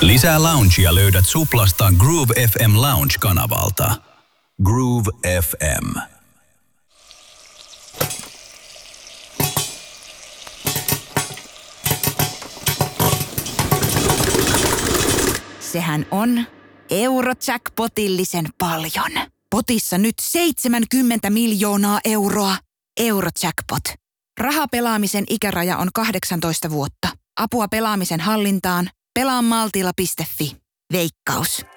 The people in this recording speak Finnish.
Lisää loungea löydät Suplasta Groove FM Lounge-kanavalta. Groove FM. Sehän on Eurojackpotillisen paljon. Potissa nyt 70 miljoonaa euroa. Eurojackpot. Rahapelaamisen ikäraja on 18 vuotta. Apua pelaamisen hallintaan. Pelaamaltilla.fi. Veikkaus.